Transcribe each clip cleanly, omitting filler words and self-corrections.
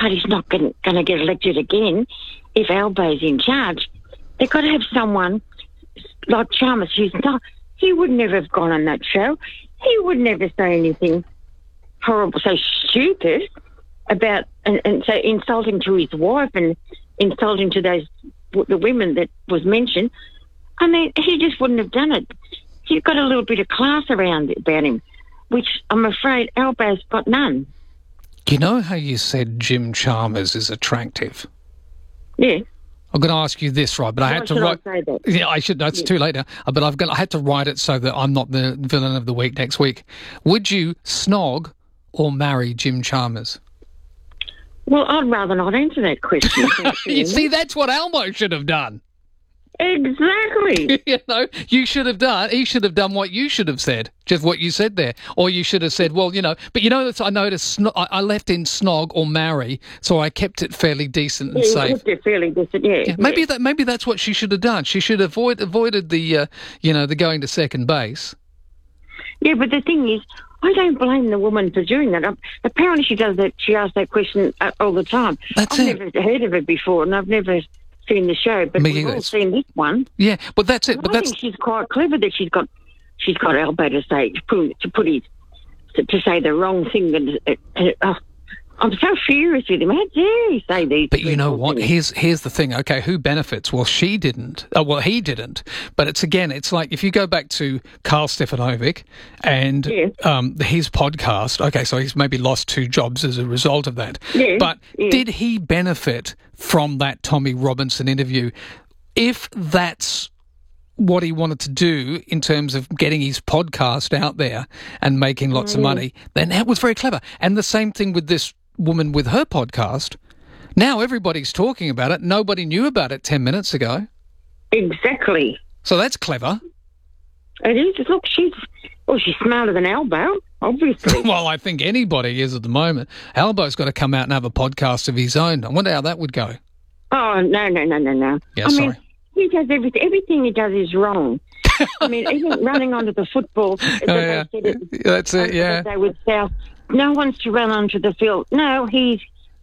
party's not going to get elected again if Albo's in charge. They've got to have someone like Chalmers who's not... He would never have gone on that show. He would never say anything horrible, so stupid about... And so insulting to his wife and insulting to the women that was mentioned. I mean, he just wouldn't have done it. He's got a little bit of class about him, which I'm afraid Albo's got none. You know how you said Jim Chalmers is attractive? Yeah. I'm going to ask you this, right? But I had to write. I say that? Yeah, I should. No, it's too late now. But I had to write it so that I'm not the villain of the week next week. Would you snog or marry Jim Chalmers? Well, I'd rather not answer that question. You see, that's what Albo should have done. Exactly. You know, he should have done what you should have said, just what you said there. Or you should have said, well, you know, but you know, I noticed I left in snog or marry, so I kept it fairly decent and safe. Kept it fairly decent, yeah. Maybe that's what she should have done. She should have avoided the, the going to second base. Yeah, but the thing is, I don't blame the woman for doing that. Apparently she does that. She asks that question all the time. I've never heard of it before, and I've never seen the show, but we've all seen this one. Yeah, but that's it. I think she's quite clever that she's got Albo to say to say the wrong thing. And I'm so furious with him. How dare he say these? But you know what? Here's the thing. Okay, who benefits? Well, she didn't. Well, he didn't. But it's like if you go back to Carl Stefanovic and his podcast. Okay, so he's maybe lost 2 jobs as a result of that. Yeah, but did he benefit from that Tommy Robinson interview? If that's what he wanted to do in terms of getting his podcast out there and making lots of money, then that was very clever. And the same thing with this woman with her podcast. Now everybody's talking about it. Nobody knew about it 10 minutes ago. Exactly. So that's clever. It is. Look, she's smarter than Albo, obviously. Well, I think anybody is at the moment. Albo's got to come out and have a podcast of his own. I wonder how that would go. Oh, no. Yeah, sorry. Mean, he does everything. Everything he does is wrong. I mean, even running onto the football. That's it, yeah. They with South. No one's to run onto the field. No, he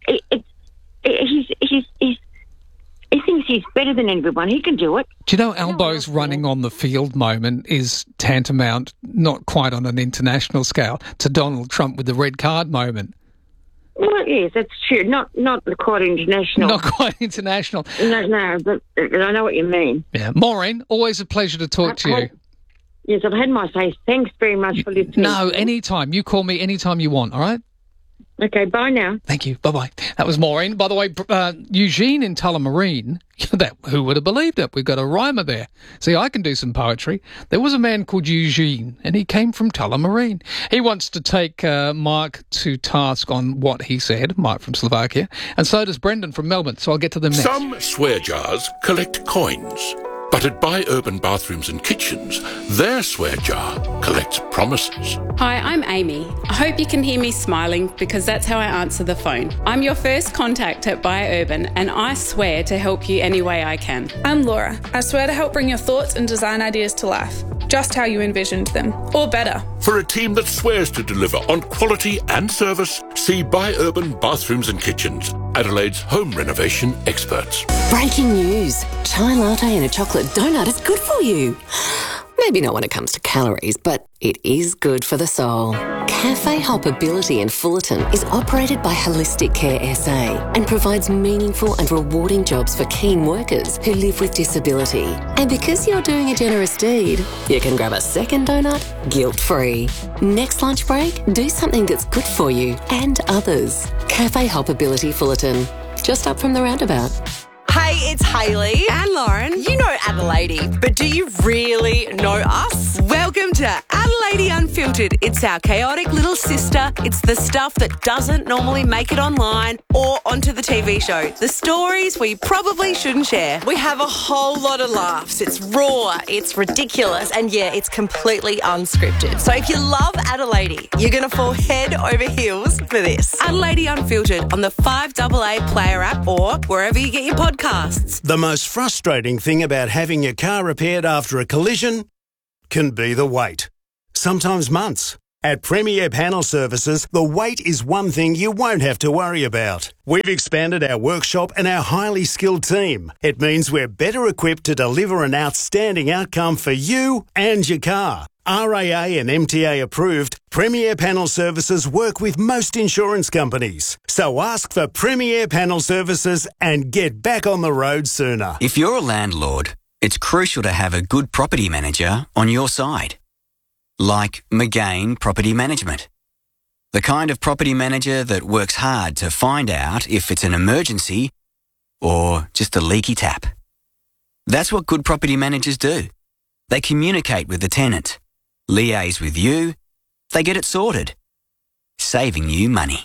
thinks he's better than everyone. He can do it. Do you know Albo's running on the field moment is tantamount, not quite on an international scale, to Donald Trump with the red card moment? Well, yes, that's true. Not quite international. Not quite international. No, but I know what you mean. Yeah. Maureen, always a pleasure to talk to you. Yes, I've had my say. Thanks very much for listening. No, anytime. You call me anytime you want, all right? Okay, bye now. Thank you. Bye-bye. That was Maureen. By the way, Eugene in Tullamarine, who would have believed it? We've got a rhymer there. See, I can do some poetry. There was a man called Eugene, and he came from Tullamarine. He wants to take Mark to task on what he said, Mark from Slovakia, and so does Brendan from Melbourne, so I'll get to them next. Some swear jars collect coins. But at Buy Urban Bathrooms and Kitchens, their swear jar collects promises. Hi, I'm Amy. I hope you can hear me smiling because that's how I answer the phone. I'm your first contact at Buy Urban and I swear to help you any way I can. I'm Laura. I swear to help bring your thoughts and design ideas to life, just how you envisioned them, or better. For a team that swears to deliver on quality and service, see Buy Urban Bathrooms and Kitchens, Adelaide's home renovation experts. Breaking news. Chai latte and a chocolate donut is good for you. Maybe not when it comes to calories, but it is good for the soul. Cafe Helpability in Fullerton is operated by Holistic Care SA and provides meaningful and rewarding jobs for keen workers who live with disability. And because you're doing a generous deed, you can grab a second donut guilt-free. Next lunch break, do something that's good for you and others. Cafe Helpability Fullerton, just up from the roundabout. Hey, it's Hayley and Lauren. You know Adelaide, but do you really know us? Welcome to Adelaide Unfiltered. It's our chaotic little sister. It's the stuff that doesn't normally make it online or onto the TV show. The stories we probably shouldn't share. We have a whole lot of laughs. It's raw, it's ridiculous, and yeah, it's completely unscripted. So if you love Adelaide, you're going to fall head over heels for this. Adelaide Unfiltered on the 5AA Player app or wherever you get your podcasts. The most frustrating thing about having your car repaired after a collision can be the wait. Sometimes months, At Premier Panel Services, the wait is one thing you won't have to worry about. We've expanded our workshop and our highly skilled team. It means we're better equipped to deliver an outstanding outcome for you and your car. RAA and MTA approved, Premier Panel Services work with most insurance companies. So ask for Premier Panel Services and get back on the road sooner. If you're a landlord, it's crucial to have a good property manager on your side. Like McGain Property Management. The kind of property manager that works hard to find out if it's an emergency or just a leaky tap. That's what good property managers do. They communicate with the tenant, liaise with you, they get it sorted, saving you money.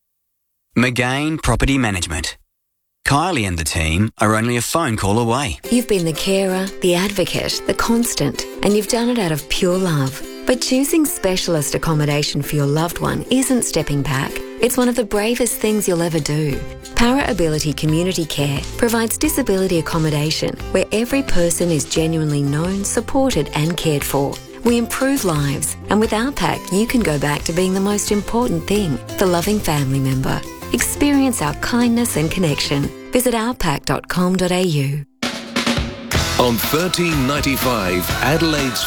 McGain Property Management. Kylie and the team are only a phone call away. You've been the carer, the advocate, the constant, and you've done it out of pure love. But choosing specialist accommodation for your loved one isn't stepping back. It's one of the bravest things you'll ever do. Para Ability Community Care provides disability accommodation where every person is genuinely known, supported and cared for. We improve lives, and with our pack, you can go back to being the most important thing, the loving family member. Experience our kindness and connection. Visit ourpack.com.au. On 1395 Adelaide's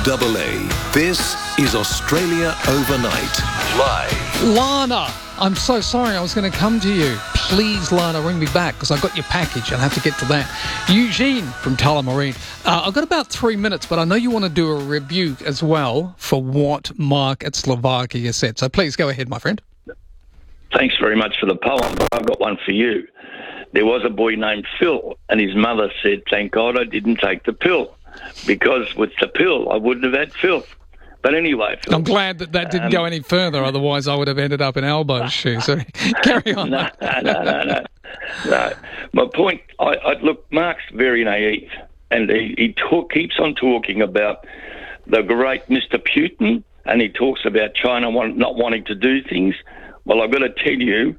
5AA, this is Australia Overnight. Live. Lana, I'm so sorry I was going to come to you. Please, Lana, ring me back because I got your package. I'll have to get to that. Eugene from Tullamarine. I've got about 3 minutes, but I know you want to do a rebuke as well for what Mark at Slovakia said. So please go ahead, my friend. Thanks very much for the poem. I've got one for you. There was a boy named Phil, and his mother said, "Thank God I didn't take the pill, because with the pill I wouldn't have had filth." But anyway, Phil, I'm glad that didn't go any further, otherwise I would have ended up in Albo's shoes. So carry on. No. My point, look, Mark's very naive, and he keeps on talking about the great Mr. Putin, and he talks about China not wanting to do things. Well, I've got to tell you,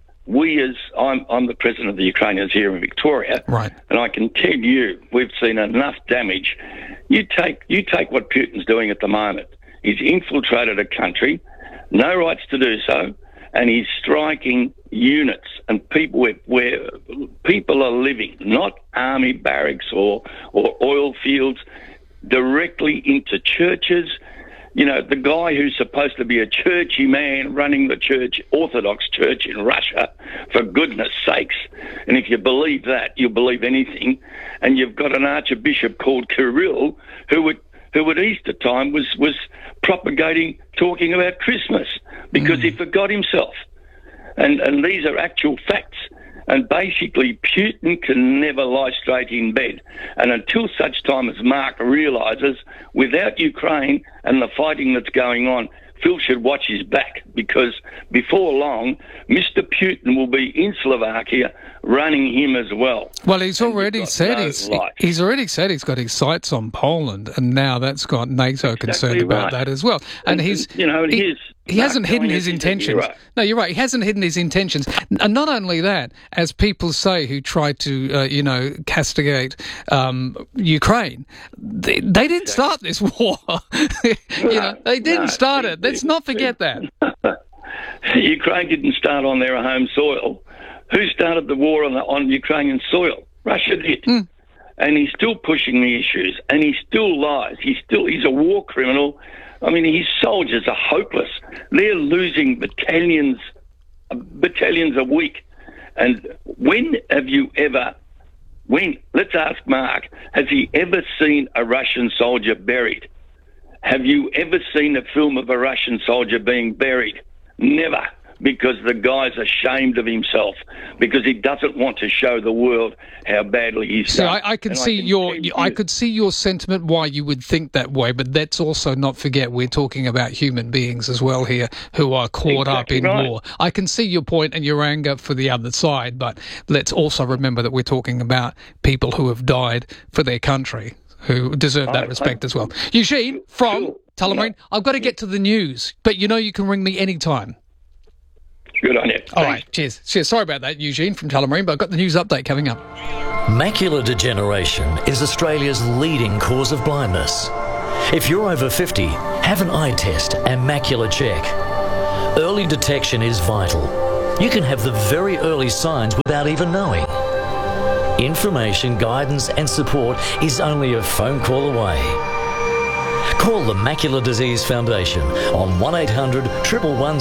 I'm the president of the Ukrainians here in Victoria, right? And I can tell you, we've seen enough damage. You take what Putin's doing at the moment. He's infiltrated a country, no rights to do so, and he's striking units and people where people are living, not army barracks or oil fields, directly into churches. You know, the guy who's supposed to be a churchy man running the church, Orthodox Church in Russia, for goodness sakes. And if you believe that, you'll believe anything. And you've got an archbishop called Kirill who at Easter time was propagating, talking about Christmas because he forgot himself. And these are actual facts. And basically, Putin can never lie straight in bed. And until such time as Mark realises, without Ukraine and the fighting that's going on, Phil should watch his back, because before long, Mr. Putin will be in Slovakia running him as well. Well, he's already said he's got his sights on Poland, and now that's got NATO concerned about that as well. And he hasn't hidden his intentions. Right. No, you're right. He hasn't hidden his intentions. And not only that, as people say who try to, castigate Ukraine, they didn't start this war. They didn't start it. Let's not forget that. Ukraine didn't start on their home soil. Who started the war on Ukrainian soil? Russia did. And he's still pushing the issues, and he still lies. He's a war criminal. I mean, his soldiers are hopeless. They're losing battalions a week. And let's ask Mark, has he ever seen a Russian soldier buried? Have you ever seen a film of a Russian soldier being buried? Never. Because the guy's ashamed of himself, because he doesn't want to show the world how badly he's done. I could see your sentiment why you would think that way, but let's also not forget we're talking about human beings as well here who are caught up in war. I can see your point and your anger for the other side, but let's also remember that we're talking about people who have died for their country, who deserve that respect as well. Eugene from Tullamarine, I've got to get to the news, but you can ring me anytime. Good on you. All right, cheers. Sorry about that, Eugene from Tullamarine, but I've got the news update coming up. Macular degeneration is Australia's leading cause of blindness. If you're over 50, Have an eye test and macular check. Early detection is vital. You can have the very early signs without even knowing. Information, guidance and support is only a phone call away. Call the Macular Disease Foundation on 1800 111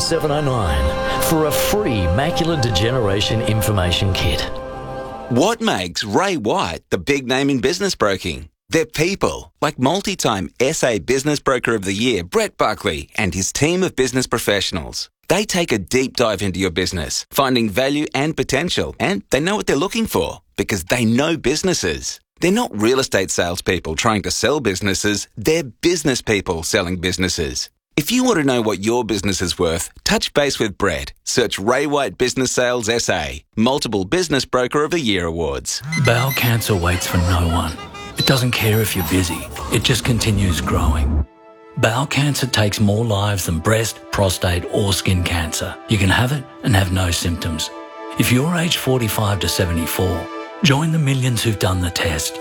709 for a free macular degeneration information kit. What makes Ray White the big name in business broking? They're people, like multi-time SA Business Broker of the Year, Brett Buckley, and his team of business professionals. They take a deep dive into your business, finding value and potential, and they know what they're looking for because they know businesses. They're not real estate salespeople trying to sell businesses, they're business people selling businesses. If you want to know what your business is worth, touch base with Brett. Search Ray White Business Sales SA, multiple Business Broker of the Year awards. Bowel cancer waits for no one. It doesn't care if you're busy, it just continues growing. Bowel cancer takes more lives than breast, prostate or skin cancer. You can have it and have no symptoms. If you're aged 45 to 74, join the millions who've done the test.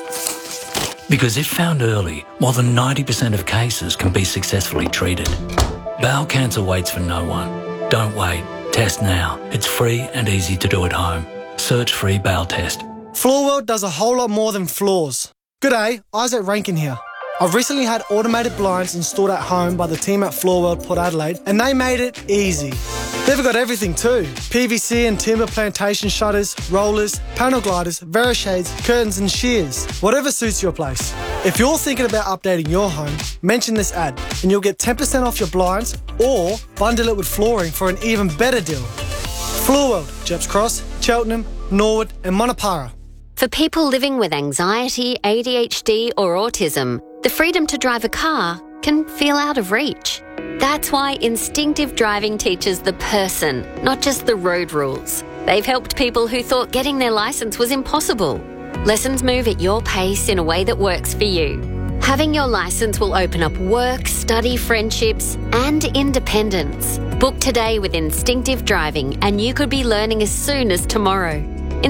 Because if found early, more than 90% of cases can be successfully treated. Bowel cancer waits for no one. Don't wait. Test now. It's free and easy to do at home. Search free bowel test. Floor World does a whole lot more than floors. G'day, Isaac Rankin here. I've recently had automated blinds installed at home by the team at Floor World Port Adelaide, and they made it easy. They've got everything too. PVC and timber plantation shutters, rollers, panel gliders, Verishades, curtains and shears. Whatever suits your place. If you're thinking about updating your home, mention this ad and you'll get 10% off your blinds or bundle it with flooring for an even better deal. Floor World, Jeps Cross, Cheltenham, Norwood and Monopara. For people living with anxiety, ADHD or autism, the freedom to drive a car can feel out of reach. That's why Instinctive Driving teaches the person, not just the road rules. They've helped people who thought getting their licence was impossible. Lessons move at your pace in a way that works for you. Having your licence will open up work, study, friendships and independence. Book today with Instinctive Driving and you could be learning as soon as tomorrow.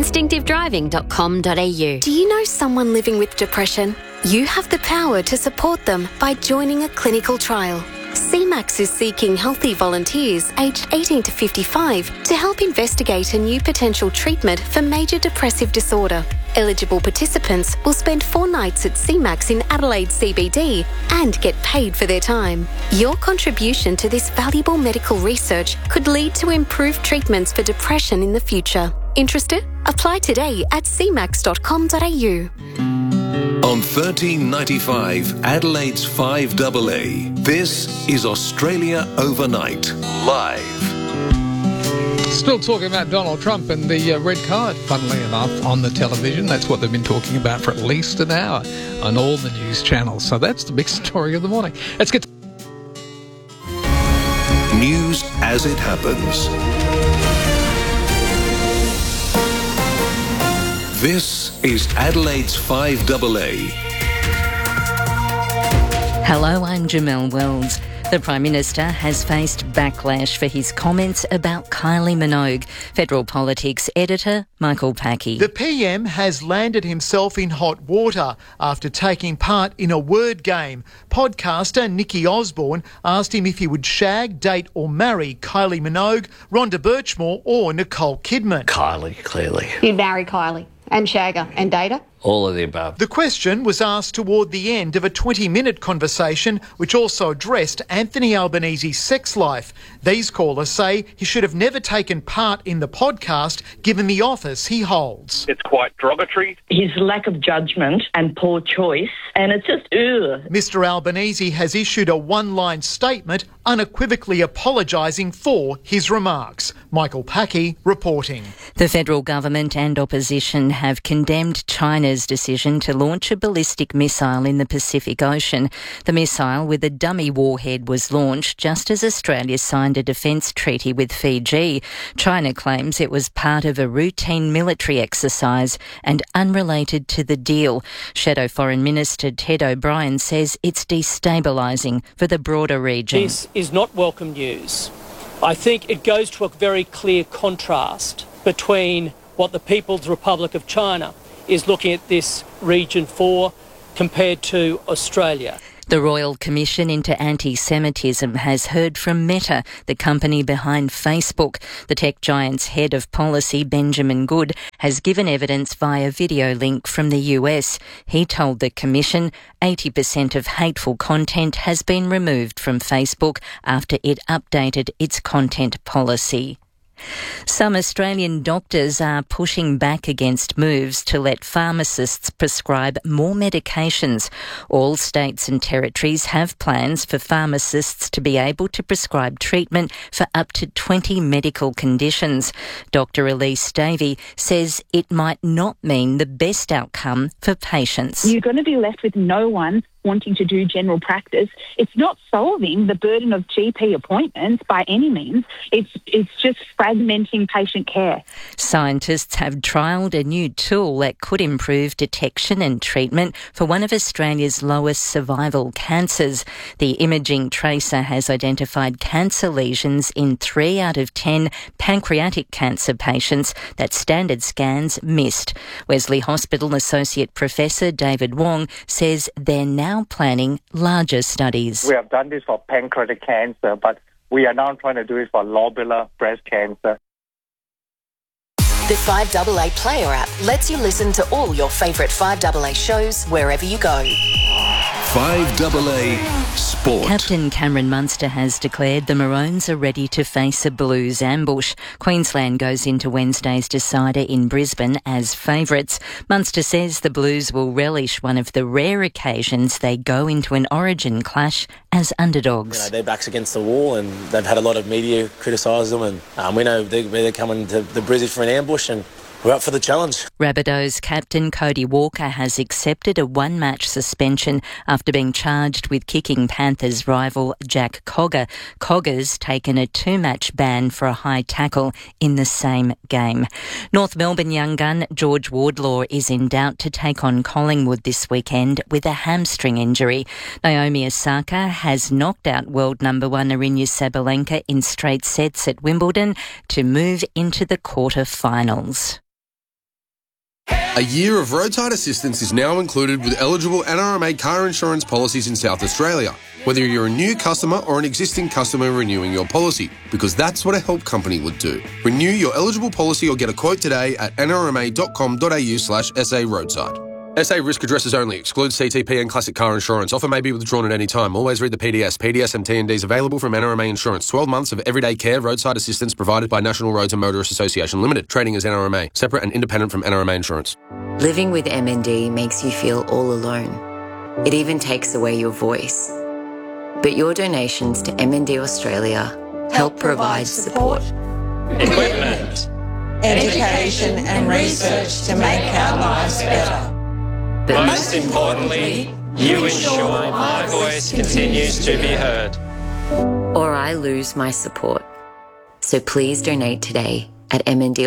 instinctivedriving.com.au. Do you know someone living with depression? You have the power to support them by joining a clinical trial. CMAX is seeking healthy volunteers aged 18 to 55 to help investigate a new potential treatment for major depressive disorder. Eligible participants will spend 4 nights at CMAX in Adelaide CBD and get paid for their time. Your contribution to this valuable medical research could lead to improved treatments for depression in the future. Interested? Apply today at cmax.com.au. On 1395 Adelaide's 5AA, this is Australia Overnight, live. Still talking about Donald Trump and the red card, funnily enough, on the television. That's what they've been talking about for at least an hour on all the news channels. So that's the big story of the morning. Let's get to news as it happens. This is Adelaide's 5AA. Hello, I'm Jamelle Wells. The Prime Minister has faced backlash for his comments about Kylie Minogue. Federal Politics editor Michael Packey. The PM has landed himself in hot water after taking part in a word game. Podcaster Nikki Osborne asked him if he would shag, date or marry Kylie Minogue, Rhonda Birchmore or Nicole Kidman. Kylie, clearly. You'd marry Kylie and shag her and date her? All of the above. The question was asked toward the end of a 20-minute conversation which also addressed Anthony Albanese's sex life. These callers say he should have never taken part in the podcast given the office he holds. It's quite derogatory. His lack of judgment and poor choice, and it's just ugh. Mr Albanese has issued a one-line statement unequivocally apologising for his remarks. Michael Packey reporting. The federal government and opposition have condemned China's decision to launch a ballistic missile in the Pacific Ocean. The missile with a dummy warhead was launched just as Australia signed a defence treaty with Fiji. China claims it was part of a routine military exercise and unrelated to the deal. Shadow Foreign Minister Ted O'Brien says it's destabilising for the broader region. This is not welcome news. I think it goes to a very clear contrast between what the People's Republic of China is looking at this region for compared to Australia. The Royal Commission into Anti-Semitism has heard from Meta, the company behind Facebook. The tech giant's head of policy, Benjamin Good, has given evidence via video link from the US. He told the Commission 80% of hateful content has been removed from Facebook after it updated its content policy. Some Australian doctors are pushing back against moves to let pharmacists prescribe more medications. All states and territories have plans for pharmacists to be able to prescribe treatment for up to 20 medical conditions. Dr. Elise Davey says it might not mean the best outcome for patients. You're going to be left with no one wanting to do general practice. It's not solving the burden of GP appointments by any means. It's just fragmenting patient care. Scientists have trialled a new tool that could improve detection and treatment for one of Australia's lowest survival cancers. The imaging tracer has identified cancer lesions in 3 out of 10 pancreatic cancer patients that standard scans missed. Wesley Hospital Associate Professor David Wong says they're now planning larger studies. We have done this for pancreatic cancer, but we are now trying to do it for lobular breast cancer. The 5AA Player app lets you listen to all your favourite 5AA shows wherever you go. 5AA Sport. Captain Cameron Munster has declared the Maroons are ready to face a Blues ambush. Queensland goes into Wednesday's decider in Brisbane as favourites. Munster says the Blues will relish one of the rare occasions they go into an Origin clash as underdogs. Their back's against the wall and they've had a lot of media criticise them, and we know they're coming to the Brizzy for an ambush, and we're up for the challenge. Rabbitohs captain Cody Walker has accepted a one-match suspension after being charged with kicking Panthers rival Jack Cogger. Cogger's taken a 2-match ban for a high tackle in the same game. North Melbourne young gun George Wardlaw is in doubt to take on Collingwood this weekend with a hamstring injury. Naomi Osaka has knocked out world number 1 Aryna Sabalenka in straight sets at Wimbledon to move into the quarter-finals. A year of roadside assistance is now included with eligible NRMA car insurance policies in South Australia, whether you're a new customer or an existing customer renewing your policy, because that's what a help company would do. Renew your eligible policy or get a quote today at nrma.com.au/SA roadside. SA risk addresses only. Excludes CTP and classic car insurance. Offer may be withdrawn at any time. Always read the PDS. PDS and T&Ds available from NRMA Insurance. 12 months of everyday care, roadside assistance provided by National Roads and Motorists Association Limited. Trading as NRMA. Separate and independent from NRMA Insurance. Living with MND makes you feel all alone. It even takes away your voice. But your donations to MND Australia help provide support, equipment, education and research to make our lives better. But most importantly, you ensure my voice continues to be heard. Or I lose my support. So please donate today at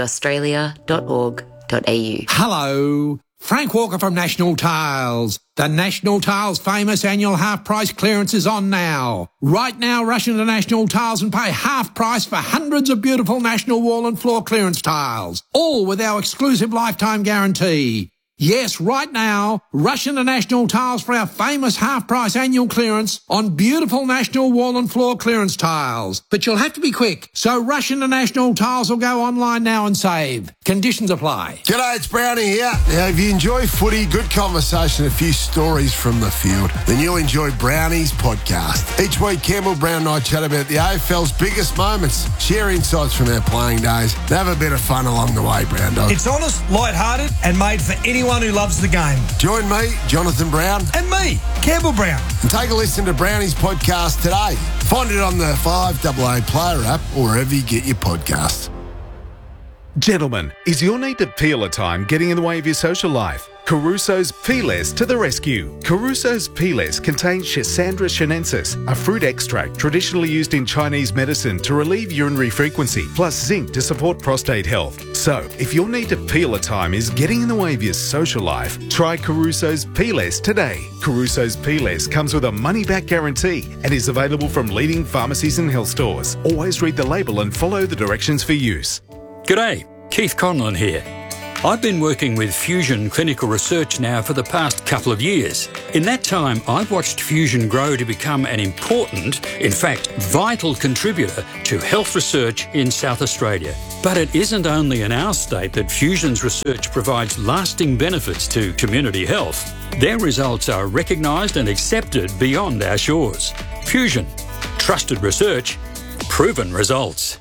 mndaustralia.org.au. Hello, Frank Walker from National Tiles. The National Tiles famous annual half price clearance is on now. Right now, rush into National Tiles and pay half price for hundreds of beautiful National Wall and Floor clearance tiles, all with our exclusive lifetime guarantee. Yes, right now, rush into National Tiles for our famous half-price annual clearance on beautiful National Wall and Floor clearance tiles. But you'll have to be quick, so rush into National Tiles or go online now and save. Conditions apply. G'day, it's Brownie here. Now, if you enjoy footy, good conversation, a few stories from the field, then you'll enjoy Brownie's podcast. Each week, Campbell Brown and I chat about the AFL's biggest moments, share insights from our playing days, and have a bit of fun along the way, Brown Dog. It's honest, light-hearted, and made for anyone who loves the game. Join me, Jonathan Brown. And me, Campbell Brown. And take a listen to Brownie's podcast today. Find it on the 5AA Player app or wherever you get your podcasts. Gentlemen, is your need to peel a time getting in the way of your social life? Caruso's Peelers to the rescue. Caruso's Peelers contains Schisandra chinensis, a fruit extract traditionally used in Chinese medicine to relieve urinary frequency, plus zinc to support prostate health. So, if your need to peel a time is getting in the way of your social life, try Caruso's Peelers today. Caruso's Peelers comes with a money-back guarantee and is available from leading pharmacies and health stores. Always read the label and follow the directions for use. G'day, Keith Conlon here. I've been working with Fusion Clinical Research now for the past couple of years. In that time, I've watched Fusion grow to become an important, in fact, vital contributor to health research in South Australia. But it isn't only in our state that Fusion's research provides lasting benefits to community health. Their results are recognised and accepted beyond our shores. Fusion. Trusted research. Proven results.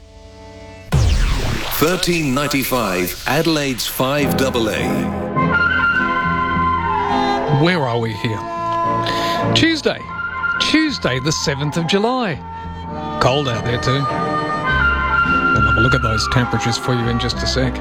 1395 Adelaide's 5AA. Where are we here? Tuesday the 7th of July. Cold out there too. We'll have a look at those temperatures for you in just a sec.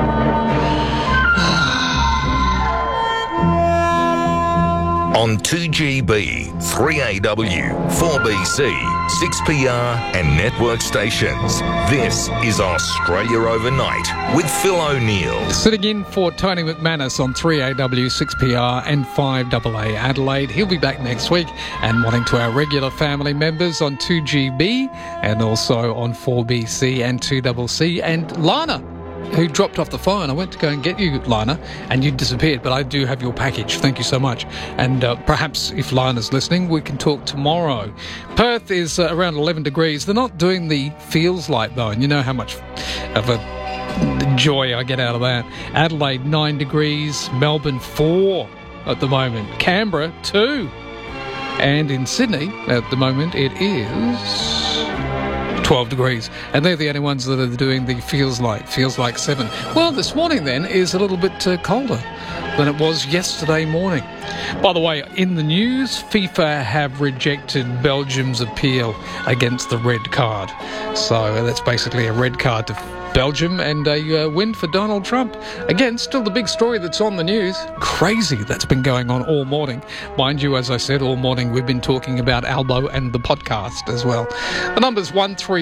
On 2GB, 3AW, 4BC, 6PR and network stations. This is Australia Overnight with Phil O'Neill. Sitting in for Tony McManus on 3AW, 6PR and 5AA Adelaide. He'll be back next week. And morning to our regular family members on 2GB and also on 4BC and 2CC. And Lana, who dropped off the phone. I went to go and get you, Lana, and you disappeared, but I do have your package. Thank you so much. And perhaps if Lana's listening, we can talk tomorrow. Perth is around 11 degrees. They're not doing the feels like, though, and you know how much of a joy I get out of that. Adelaide, 9 degrees. Melbourne, 4 at the moment. Canberra, 2. And in Sydney, at the moment, it is 12 degrees, and they're the only ones that are doing the feels like 7. Well, this morning then is a little bit colder than it was yesterday morning. By the way, in the news, FIFA have rejected Belgium's appeal against the red card. So that's basically a red card to Belgium and a win for Donald Trump. Again, still the big story that's on the news. Crazy that's been going on all morning. Mind you, as I said, all morning we've been talking about Albo and the podcast as well. The number's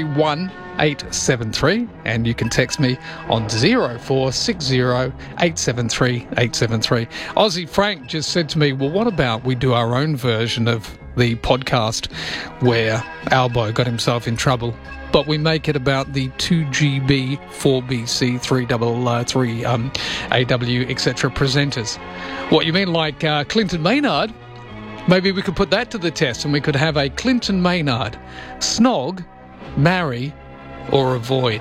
131873 and you can text me on 0460 873 873. Aussie Frank just said to me, well, what about we do our own version of the podcast where Albo got himself in trouble, but we make it about the 2GB, 4BC, 3 AW, etc. presenters. What, you mean like Clinton Maynard? Maybe we could put that to the test and we could have a Clinton Maynard snog, marry, or avoid.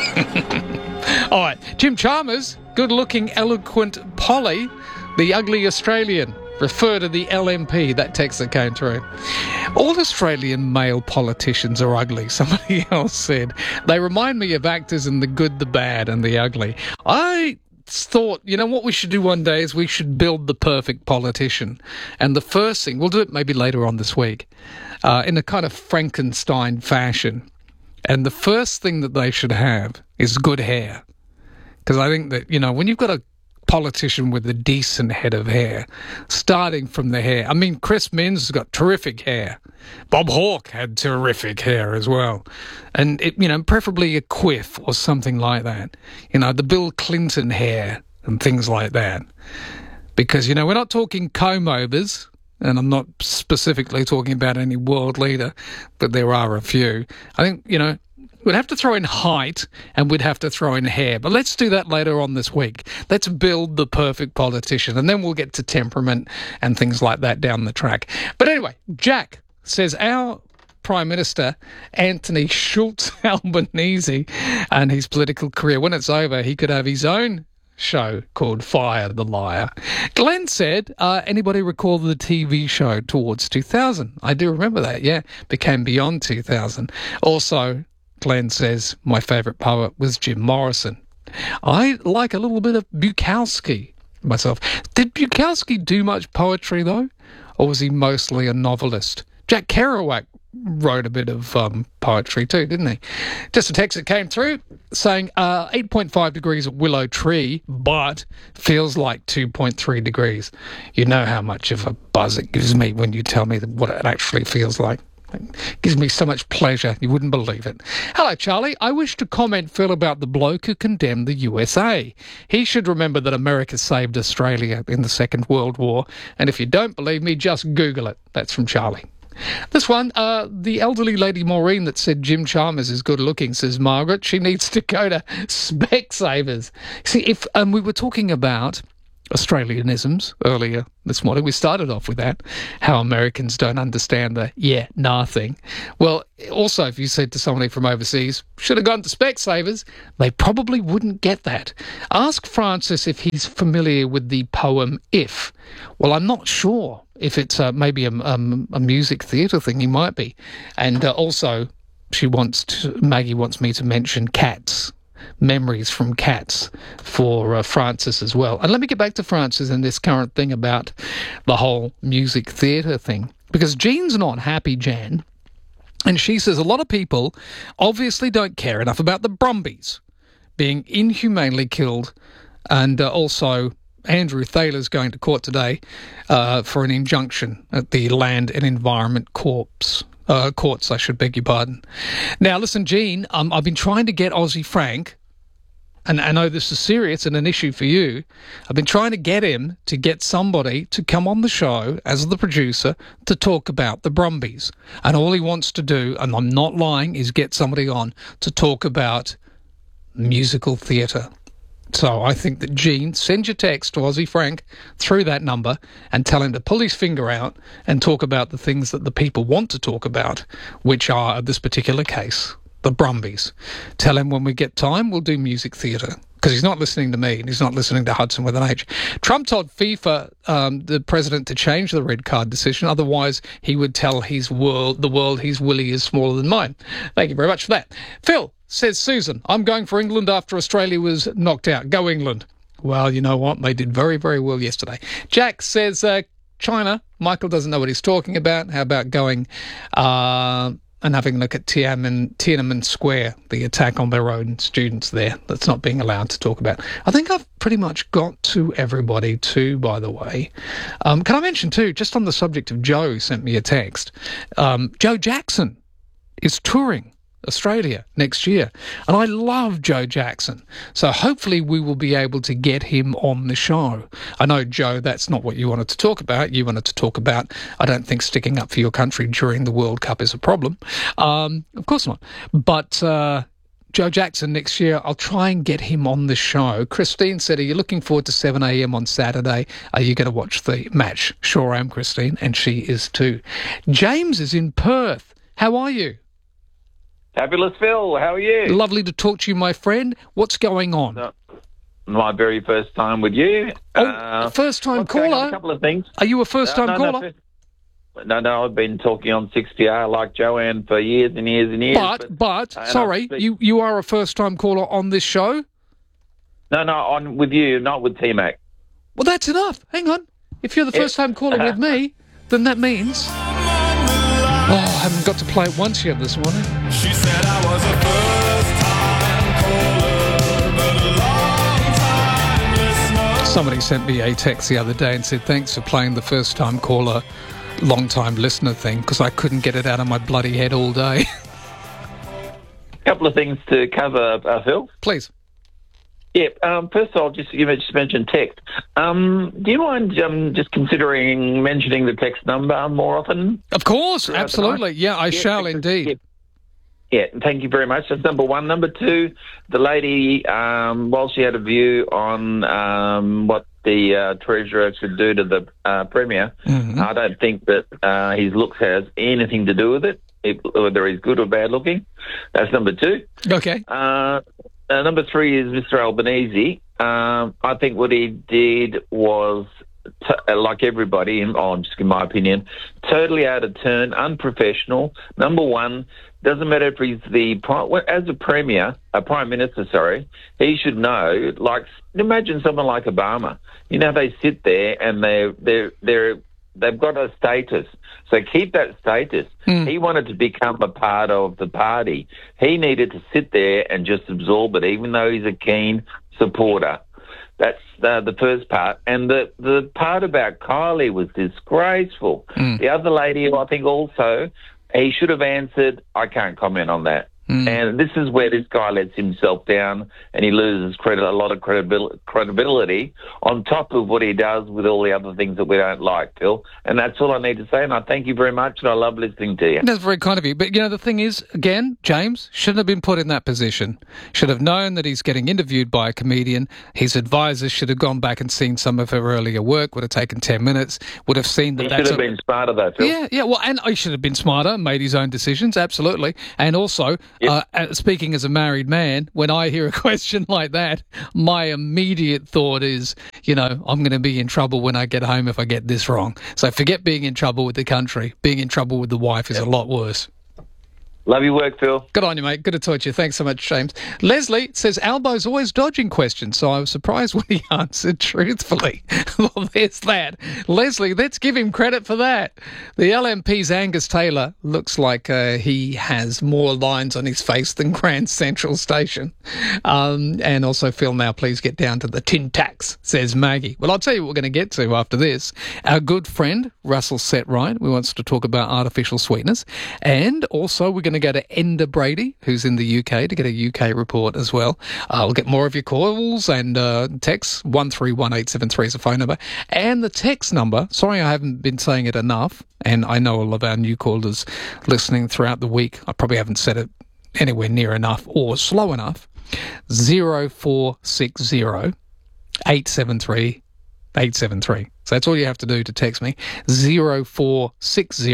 All right, Jim Chalmers, good-looking, eloquent Polly, the ugly Australian. Refer to the LMP, that text that came through. All Australian male politicians are ugly, somebody else said. They remind me of actors in The Good, the Bad and the Ugly. I thought, you know, what we should do one day is we should build the perfect politician. And the first thing, we'll do it maybe later on this week, in a kind of Frankenstein fashion. And the first thing that they should have is good hair. Because I think that, you know, when you've got a politician with a decent head of hair, starting from the hair. I mean, Chris Minns has got terrific hair. Bob Hawke had terrific hair as well. And, it, you know, preferably a quiff or something like that. You know, the Bill Clinton hair and things like that. Because, you know, we're not talking comb-overs, and I'm not specifically talking about any world leader, but there are a few. I think, you know, we'd have to throw in height and we'd have to throw in hair. But let's do that later on this week. Let's build the perfect politician and then we'll get to temperament and things like that down the track. But anyway, Jack says our Prime Minister, Anthony Schultz Albanese, and his political career, when it's over, he could have his own show called Fire the Liar. Glenn said, anybody recall the TV show Towards 2000? I do remember that, yeah. Became Beyond 2000. Also, Glenn says, my favourite poet was Jim Morrison. I like a little bit of Bukowski myself. Did Bukowski do much poetry, though? Or was he mostly a novelist? Jack Kerouac wrote a bit of poetry too, didn't he? Just a text that came through saying 8.5 degrees at Willow Tree, but feels like 2.3 degrees. You know how much of a buzz it gives me when you tell me what it actually feels like. It gives me so much pleasure, you wouldn't believe it. Hello, Charlie. I wish to comment, Phil, about the bloke who condemned the USA. He should remember that America saved Australia in the Second World War, and if you don't believe me, just Google it. That's from Charlie. This one, the elderly lady Maureen that said Jim Chalmers is good looking, says Margaret. She needs to go to Specsavers. See, if we were talking about Australianisms earlier this morning, we started off with that, how Americans don't understand the nah thing. Well, also, if you said to somebody from overseas, should have gone to Specsavers, they probably wouldn't get that. Ask Francis if he's familiar with the poem If. Well, I'm not sure if it's maybe a music theatre thing. He might be. And also, Maggie wants me to mention Cats. Memories from Cats for Francis as well. And let me get back to Francis and this current thing about the whole music theatre thing. Because Jean's not happy, Jan. And she says a lot of people obviously don't care enough about the Brumbies being inhumanely killed. And also, Andrew Thaler's going to court today for an injunction at the Land and Environment Courts, I should beg your pardon. Now, listen, Jean, I've been trying to get Aussie Frank, and I know this is serious and an issue for you. I've been trying to get him to get somebody to come on the show as the producer to talk about the Brumbies. And all he wants to do, and I'm not lying, is get somebody on to talk about musical theatre. So I think that, Gene, send your text to Aussie Frank through that number and tell him to pull his finger out and talk about the things that the people want to talk about, which are, in this particular case, the Brumbies. Tell him when we get time, we'll do music theatre. Because he's not listening to me and he's not listening to Hudson with an H. Trump told FIFA, the president, to change the red card decision. Otherwise, he would tell the world his willy is smaller than mine. Thank you very much for that. Phil says, Susan, I'm going for England after Australia was knocked out. Go England. Well, you know what? They did very, very well yesterday. Jack says, China. Michael doesn't know what he's talking about. How about going and having a look at Tiananmen Square, the attack on their own students there that's not being allowed to talk about. I think I've pretty much got to everybody too, by the way. Can I mention too, just on the subject of Joe sent me a text, Joe Jackson is touring Australia next year, and I love Joe Jackson, so hopefully we will be able to get him on the show. I know, Joe, that's not what you wanted to talk about. You wanted to talk about, I don't think sticking up for your country during the World Cup is a problem. Of course not. But Joe Jackson next year, I'll try and get him on the show. Christine said, are you looking forward to 7 a.m. on Saturday? Are you going to watch the match? Sure am, Christine, and she is too. James is in Perth. How are you? Fabulous, Phil. How are you? Lovely to talk to you, my friend. What's going on? My very first time with you. First-time caller? A couple of things. Are you a first-time caller? No, I've been talking on 6PR like Joanne for years and years and years. But sorry, you are a first-time caller on this show? No, on with you, not with T-Mac. Well, that's enough. Hang on. If you're the first-time caller with me, then that means... Oh, I haven't got to play it once yet this morning. She said I was a first-time caller, but a long-time listener. Somebody sent me a text the other day and said, thanks for playing the first-time caller, long-time listener thing, because I couldn't get it out of my bloody head all day. A couple of things to cover, Phil. Please. Yeah, first of all, you just mentioned text. Do you mind just considering mentioning the text number more often? Of course, absolutely. Yeah, I shall indeed. Yeah, thank you very much. That's number one. Number two, the lady, while she had a view on what the Treasurer should do to the Premier, I don't think that his looks has anything to do with it, whether he's good or bad looking. That's number two. Okay. Number three is Mr. Albanese. I think what he did was, like everybody, just in my opinion, totally out of turn, unprofessional. Number one, doesn't matter if he's as a Prime Minister, he should know, like, imagine someone like Obama. You know, they sit there and they've got a status. So keep that status. He wanted to become a part of the party. He needed to sit there and just absorb it, even though he's a keen supporter. That's the first part. And the part about Kylie was disgraceful. The other lady, I think also, he should have answered, I can't comment on that. And this is where this guy lets himself down and he loses a lot of credibility on top of what he does with all the other things that we don't like, Phil. And that's all I need to say, and I thank you very much, and I love listening to you. That's very kind of you. But, the thing is, again, James shouldn't have been put in that position. Should have known that he's getting interviewed by a comedian. His advisors should have gone back and seen some of her earlier work, would have taken 10 minutes, would have seen that he should have been smarter, though, Phil. Yeah, well, and he should have been smarter, made his own decisions, absolutely. And also, speaking as a married man, when I hear a question like that, my immediate thought is, I'm going to be in trouble when I get home if I get this wrong. So forget being in trouble with the country. Being in trouble with the wife is a lot worse. Love your work, Phil. Good on you, mate. Good to talk to you. Thanks so much, James. Leslie says Albo's always dodging questions, so I was surprised when he answered truthfully. Well, there's that. Leslie, let's give him credit for that. The LNP's Angus Taylor looks like he has more lines on his face than Grand Central Station. And also, Phil, now please get down to the tin tacks, says Maggie. Well, I'll tell you what we're going to get to after this. Our good friend, Russell Setright, who wants to talk about artificial sweeteners. And also, we're going to go to Enda Brady, who's in the UK, to get a UK report as well. We'll get more of your calls and texts. 131873 is the phone number. And the text number, sorry I haven't been saying it enough, and I know all of our new callers listening throughout the week, I probably haven't said it anywhere near enough or slow enough, 0460 873 873. So that's all you have to do to text me, 0460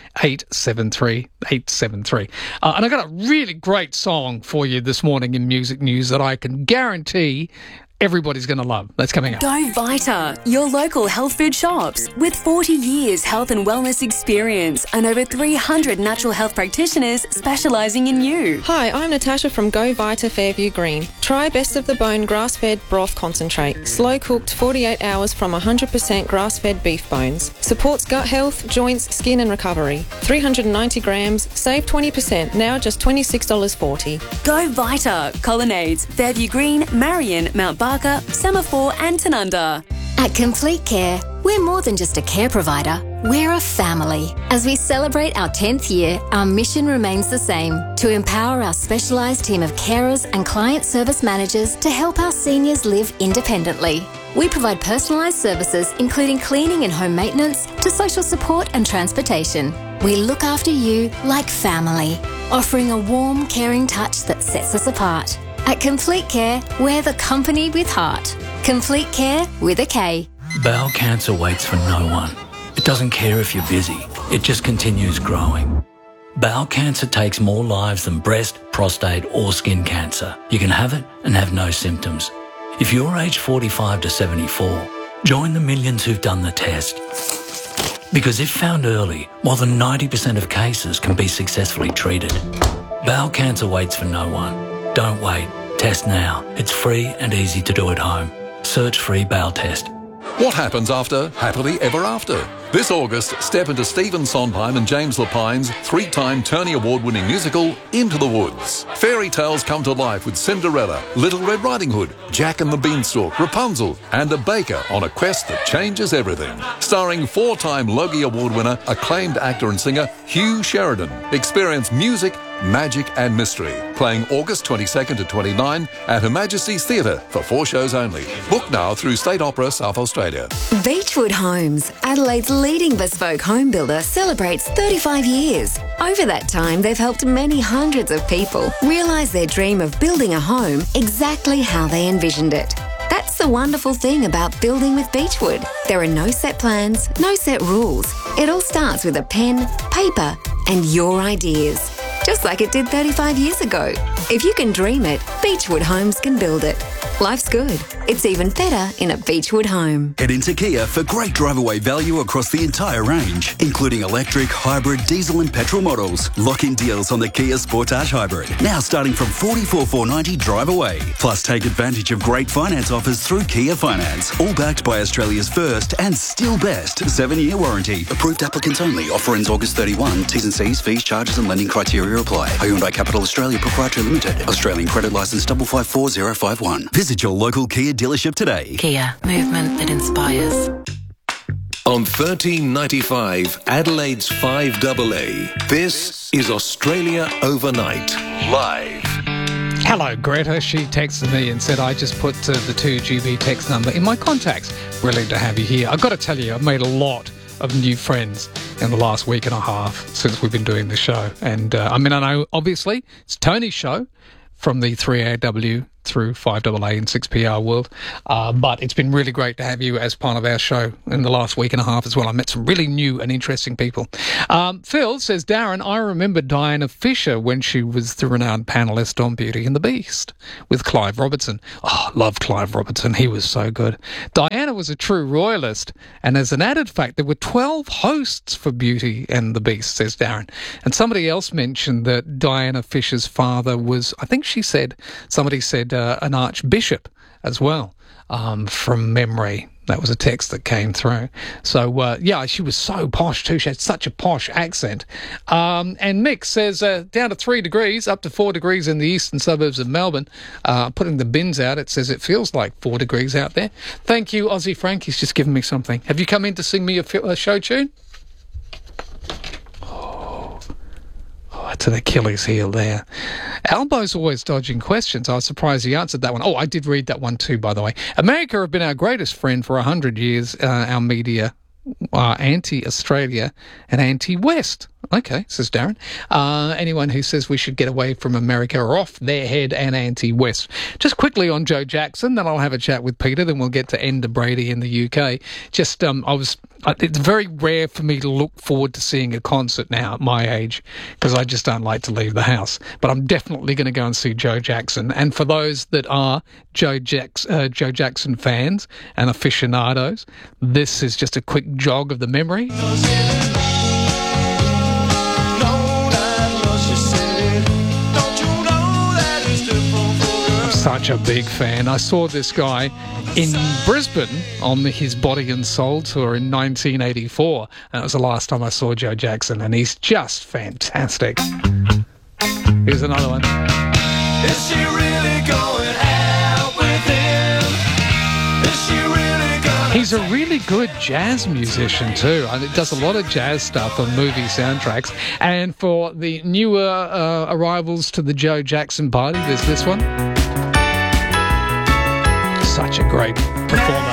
873 873. And I got a really great song for you this morning in Music News that I can guarantee everybody's going to love. That's coming up. Go Vita, your local health food shops. With 40 years health and wellness experience and over 300 natural health practitioners specialising in you. Hi, I'm Natasha from Go Vita Fairview Green. Try Best of the Bone grass-fed broth concentrate. Slow cooked 48 hours from 100% grass-fed beef bones. Supports gut health, joints, skin and recovery. 390 grams, save 20%, now just $26.40. Go Vita, Colonnades, Fairview Green, Marion, Mount Barker, Semaphore and Tanunda. At Complete Care, we're more than just a care provider, we're a family. As we celebrate our 10th year, our mission remains the same, to empower our specialised team of carers and client service managers to help our seniors live independently. We provide personalised services including cleaning and home maintenance to social support and transportation. We look after you like family, offering a warm, caring touch that sets us apart. At Complete Care, we're the company with heart. Complete Care with a K. Bowel cancer waits for no one. It doesn't care if you're busy. It just continues growing. Bowel cancer takes more lives than breast, prostate or skin cancer. You can have it and have no symptoms. If you're aged 45 to 74, join the millions who've done the test. Because if found early, more than 90% of cases can be successfully treated. Bowel cancer waits for no one. Don't wait. Test now. It's free and easy to do at home. Search free bowel test. What happens after Happily Ever After? This August, step into Stephen Sondheim and James Lapine's 3-time Tony Award-winning musical, Into the Woods. Fairy tales come to life with Cinderella, Little Red Riding Hood, Jack and the Beanstalk, Rapunzel, and a baker on a quest that changes everything. Starring 4-time Logie Award winner, acclaimed actor and singer Hugh Sheridan. Experience music, magic and mystery. Playing August 22nd to 29 at Her Majesty's Theatre for 4 shows only. Book now through State Opera South Australia. Beechwood Homes, Adelaide's leading bespoke home builder, celebrates 35 years. Over that time, they've helped many hundreds of people realise their dream of building a home exactly how they envisioned it. That's the wonderful thing about building with Beechwood. There are no set plans, no set rules. It all starts with a pen, paper, and your ideas. Just like it did 35 years ago. If you can dream it, Beechwood Homes can build it. Life's good. It's even better in a Beechwood home. Head into Kia for great drive-away value across the entire range, including electric, hybrid, diesel and petrol models. Lock-in deals on the Kia Sportage Hybrid, now starting from $44,490 drive-away. Plus, take advantage of great finance offers through Kia Finance, all backed by Australia's first and still best 7-year warranty. Approved applicants only. Offer ends August 31. T's and C's, fees, charges and lending criteria apply. Hyundai Capital Australia Proprietary Limited. Australian credit licence 554051. Visit your local Kia dealership today. Kia, movement that inspires. On 1395 Adelaide's 5AA, this is Australia Overnight, live. Hello, Greta. She texted me and said, I just put the 2GB text number in my contacts. Brilliant to have you here. I've got to tell you, I've made a lot of new friends in the last week and a half since we've been doing the show. And, I know, obviously, it's Tony's show from the 3AW through 5AA and 6PR world. But it's been really great to have you as part of our show in the last week and a half as well. I met some really new and interesting people. Phil says, Darren, I remember Diana Fisher when she was the renowned panellist on Beauty and the Beast with Clive Robertson. Oh, love Clive Robertson. He was so good. Diana was a true royalist. And as an added fact, there were 12 hosts for Beauty and the Beast, says Darren. And somebody else mentioned that Diana Fisher's father was, I think somebody said an archbishop as well, from memory. That was a text that came through. So, she was so posh too. She had such a posh accent. And Mick says, down to 3 degrees, up to 4 degrees in the eastern suburbs of Melbourne. Putting the bins out, it says it feels like 4 degrees out there. Thank you, Aussie Frank. He's just given me something. Have you come in to sing me a show tune? It's an Achilles heel there. Albo's always dodging questions. I was surprised he answered that one. Oh, I did read that one too, by the way. America have been our greatest friend for 100 years. Our media are anti-Australia and anti-West. Okay, says Darren. Anyone who says we should get away from America are off their head and anti-West. Just quickly on Joe Jackson, then I'll have a chat with Peter, then we'll get to Enda Brady in the UK. It's very rare for me to look forward to seeing a concert now at my age because I just don't like to leave the house. But I'm definitely going to go and see Joe Jackson. And for those that are Joe Jackson fans and aficionados, this is just a quick jog of the memory. Such a big fan. I saw this guy in Brisbane on his Body and Soul tour in 1984. And it was the last time I saw Joe Jackson, and he's just fantastic. Here's another one. Is she really going out with him? Is she really going? He's a really good jazz musician too. He does a lot of jazz stuff on movie soundtracks. And for the newer arrivals to the Joe Jackson party, there's this one. Such a great performer.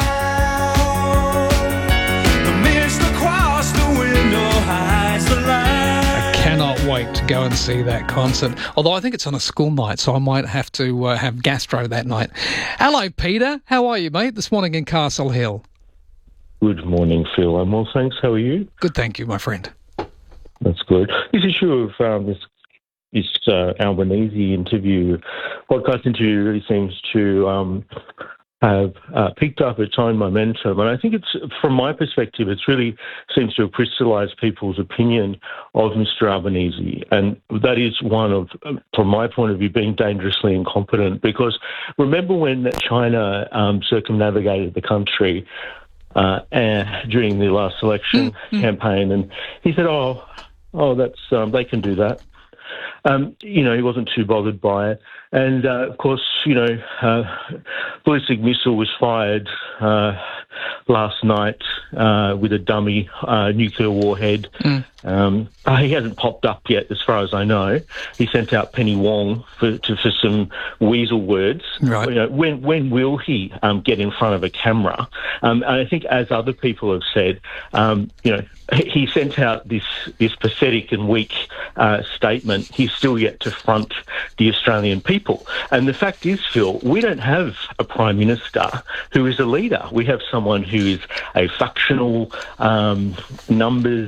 I cannot wait to go and see that concert. Although I think it's on a school night, so I might have to have gastro that night. Hello, Peter. How are you, mate, this morning in Castle Hill? Good morning, Phil. I'm well, thanks. How are you? Good, thank you, my friend. That's good. This issue of this Albanese podcast interview really seems to have picked up its own momentum. And I think from my perspective, it really seems to have crystallised people's opinion of Mr. Albanese. And that is one of, from my point of view, being dangerously incompetent. Because remember when China circumnavigated the country during the last election campaign, and he said, oh, that's they can do that. He wasn't too bothered by it. And, of course, ballistic missile was fired last night with a dummy nuclear warhead. He hasn't popped up yet, as far as I know. He sent out Penny Wong for some weasel words. Right. When will he get in front of a camera? And I think, as other people have said, he sent out this pathetic and weak statement. He's still yet to front the Australian people. And the fact is, Phil, we don't have a Prime Minister who is a leader. We have someone who is a factional numbers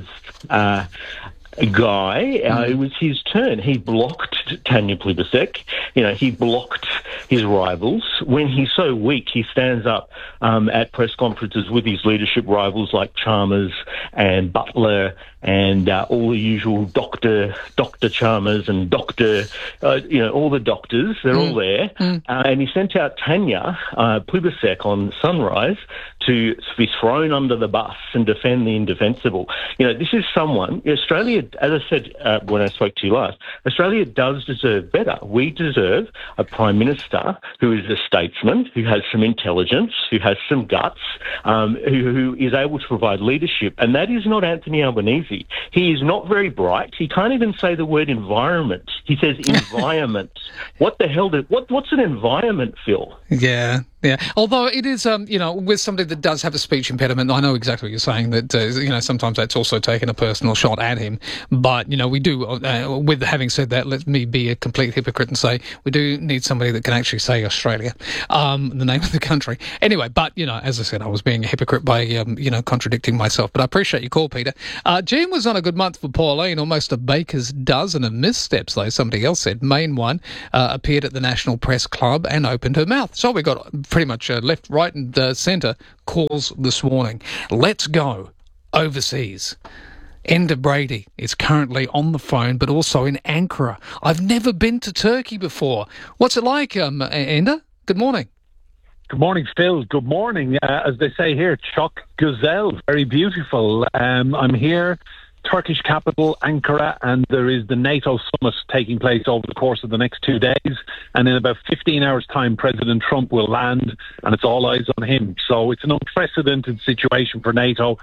guy. It was his turn. He blocked Tanya Plibersek. He blocked his rivals. When he's so weak, he stands up at press conferences with his leadership rivals like Chalmers and Butler and all the usual Dr. Chalmers and all the doctors. They're all there. And he sent out Tanya Plibersek on Sunrise to be thrown under the bus and defend the indefensible. This is someone, Australia, as I said when I spoke to you last, Australia does does deserve better. We deserve a Prime Minister who is a statesman, who has some intelligence, who has some guts, who is able to provide leadership. And that is not Anthony Albanese. He is not very bright. He can't even say the word environment. He says environment. What the hell? What's an environment, Phil? Yeah. Although it is, with somebody that does have a speech impediment, I know exactly what you're saying, that, sometimes that's also taking a personal shot at him. But, we do, with having said that, let me be a complete hypocrite and say we do need somebody that can actually say Australia, the name of the country. Anyway, but, as I said, I was being a hypocrite by, contradicting myself. But I appreciate your call, Peter. June was on a good month for Pauline, almost a baker's dozen of missteps, though, somebody else said. Main one appeared at the National Press Club and opened her mouth. So we got pretty much left, right and centre calls this morning. Let's go overseas. Enda Brady is currently on the phone, but also in Ankara. I've never been to Turkey before. What's it like, Enda? Good morning. Good morning, Phil. Good morning. As they say here, Çok Güzel, very beautiful. I'm here, Turkish capital, Ankara, and there is the NATO summit taking place over the course of the next 2 days. And in about 15 hours' time, President Trump will land, and it's all eyes on him. So it's an unprecedented situation for NATO.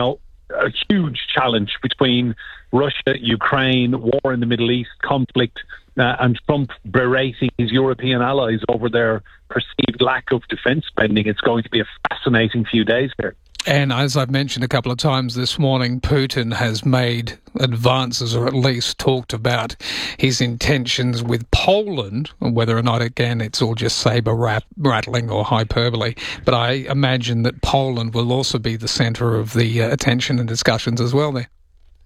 A huge challenge between Russia, Ukraine, war in the Middle East, conflict, and Trump berating his European allies over their perceived lack of defence spending. It's going to be a fascinating few days here. And as I've mentioned a couple of times this morning, Putin has made advances, or at least talked about his intentions with Poland, whether or not, again, it's all just saber-rattling or hyperbole. But I imagine that Poland will also be the centre of the attention and discussions as well there.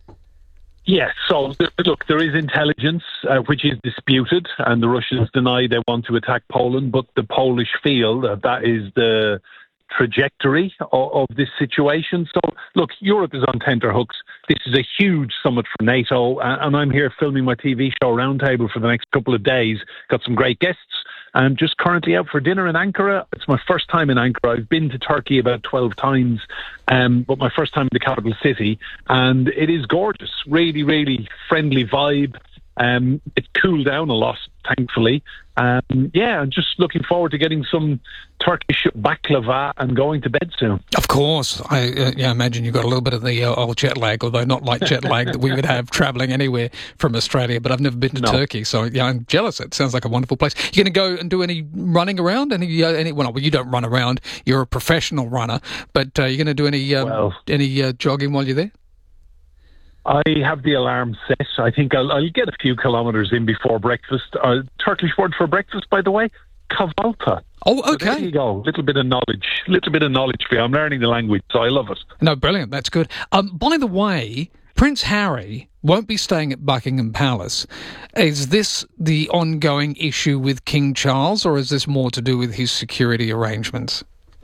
Yes, so look, there is intelligence which is disputed, and the Russians deny they want to attack Poland, but the Polish feel that is the trajectory of this situation. So, look, Europe is on tenterhooks. This is a huge summit for NATO, and I'm here filming my TV show Roundtable for the next couple of days. Got some great guests. I'm just currently out for dinner in Ankara. It's my first time in Ankara. I've been to Turkey about 12 times, but my first time in the capital city, and it is gorgeous. Really, really friendly vibe. It's cooled down a lot, thankfully. I'm just looking forward to getting some Turkish baklava and going to bed soon. Of course. I imagine you've got a little bit of the old jet lag, although not like jet lag that we would have travelling anywhere from Australia, but I've never been to Turkey, so I'm jealous. It sounds like a wonderful place. You're going to go and do any running around? Well, you don't run around. You're a professional runner, but you're going to do any jogging while you're there? I have the alarm set. I think I'll get a few kilometres in before breakfast. Turkish word for breakfast, by the way, kahvaltı. Oh, okay. So there you go. Little bit of knowledge for you. I'm learning the language, so I love it. No, brilliant. That's good. By the way, Prince Harry won't be staying at Buckingham Palace. Is this the ongoing issue with King Charles, or is this more to do with his security arrangements?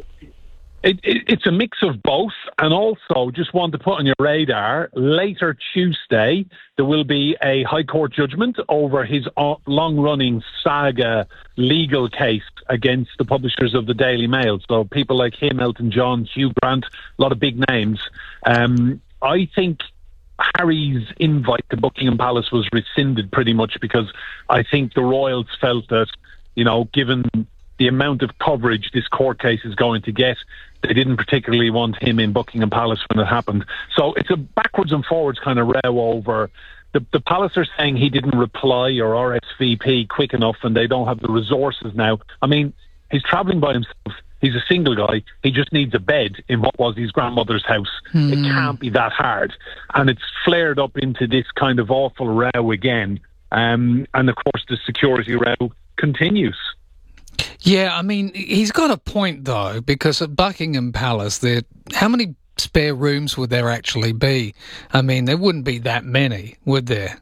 It's a mix of both, and also just want to put on your radar, later Tuesday, there will be a High Court judgment over his long-running saga legal case against the publishers of the Daily Mail. So people like him, Elton John, Hugh Grant, a lot of big names. I think Harry's invite to Buckingham Palace was rescinded pretty much because I think the royals felt that, given the amount of coverage this court case is going to get, they didn't particularly want him in Buckingham Palace when it happened. So it's a backwards and forwards kind of row over. The palace are saying he didn't reply or RSVP quick enough and they don't have the resources now. I mean, he's travelling by himself. He's a single guy. He just needs a bed in what was his grandmother's house. It can't be that hard. And it's flared up into this kind of awful row again. And of course, the security row continues. Yeah, I mean, he's got a point, though, because at Buckingham Palace, how many spare rooms would there actually be? I mean, there wouldn't be that many, would there?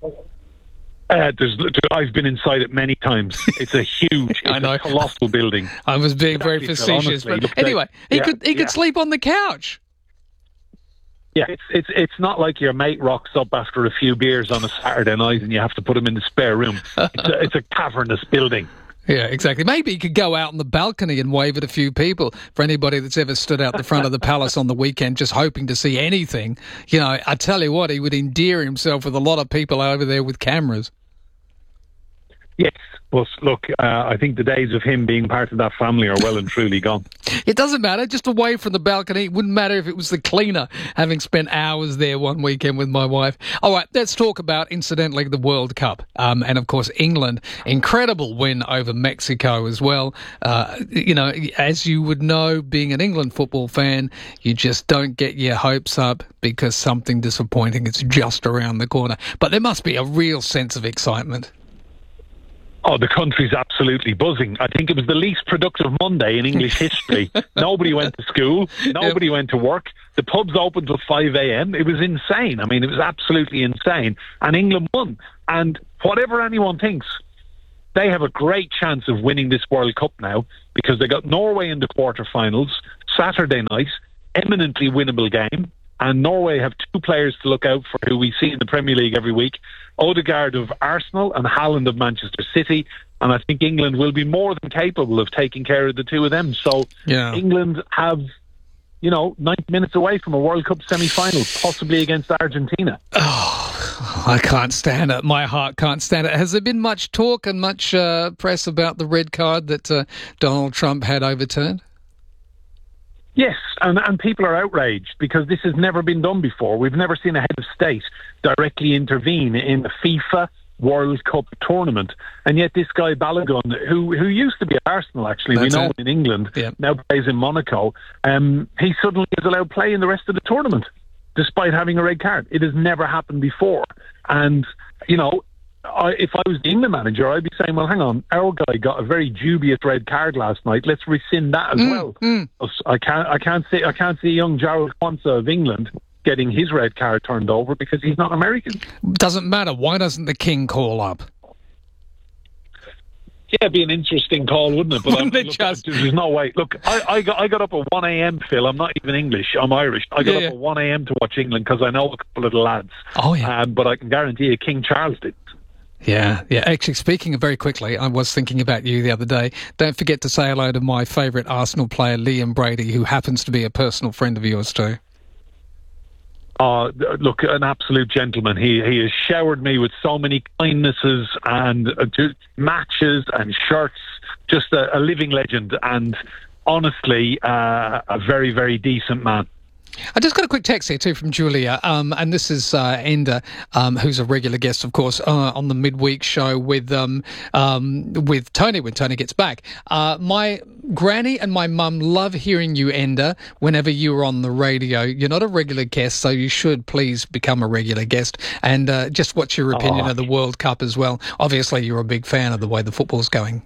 I've been inside it many times. It's a huge, a colossal building. I was being very facetious, but anyway, he could sleep on the couch. Yeah, it's not like your mate rocks up after a few beers on a Saturday night and you have to put him in the spare room. It's a cavernous building. Yeah, exactly. Maybe he could go out on the balcony and wave at a few people. For anybody that's ever stood out the front of the palace on the weekend just hoping to see anything, I tell you what, he would endear himself with a lot of people over there with cameras. Yes, but look, I think the days of him being part of that family are well and truly gone. It doesn't matter, just away from the balcony. It wouldn't matter if it was the cleaner, having spent hours there one weekend with my wife. All right, let's talk about, incidentally, the World Cup. And, of course, England, incredible win over Mexico as well. As you would know, being an England football fan, you just don't get your hopes up because something disappointing is just around the corner. But there must be a real sense of excitement. Oh, the country's absolutely buzzing. I think it was the least productive Monday in English history. Nobody went to school. Nobody went to work. The pubs opened till 5 a.m. It was insane. I mean, it was absolutely insane. And England won. And whatever anyone thinks, they have a great chance of winning this World Cup now because they got Norway in the quarterfinals Saturday night, eminently winnable game. And Norway have two players to look out for who we see in the Premier League every week, Odegaard of Arsenal and Haaland of Manchester City. And I think England will be more than capable of taking care of the two of them. So England have, 90 minutes away from a World Cup semi-final, possibly against Argentina. Oh, I can't stand it. My heart can't stand it. Has there been much talk and much press about the red card that Donald Trump had overturned? Yes, and people are outraged because this has never been done before. We've never seen a head of state directly intervene in the FIFA World Cup tournament. And yet this guy Balogun, who used to be at Arsenal, actually, we know him in England, now plays in Monaco, he suddenly is allowed play in the rest of the tournament, despite having a red card. It has never happened before. And, if I was the England manager, I'd be saying, well, hang on, our guy got a very dubious red card last night. Let's rescind that as well. I can't see young Jarrell Quansah of England getting his red card turned over because he's not American. Doesn't matter. Why doesn't the King call up? Yeah, it'd be an interesting call, wouldn't it? But there's no way. Look, I got up at 1 a.m, Phil. I'm not even English. I'm Irish. I got up at 1 a.m. to watch England because I know a couple of the lads. Oh, yeah. But I can guarantee you King Charles did. Yeah. Actually, speaking of very quickly, I was thinking about you the other day. Don't forget to say hello to my favourite Arsenal player, Liam Brady, who happens to be a personal friend of yours too. Look, an absolute gentleman. He has showered me with so many kindnesses and matches and shirts. Just a living legend and honestly, a very, very decent man. I just got a quick text here too from Julia, and this is Enda, who's a regular guest, of course, on the midweek show with Tony when Tony gets back. My granny and my mum love hearing you, Enda, whenever you're on the radio. You're not a regular guest, so you should please become a regular guest. And just what's your opinion of the World Cup as well? Obviously, you're a big fan of the way the football's going.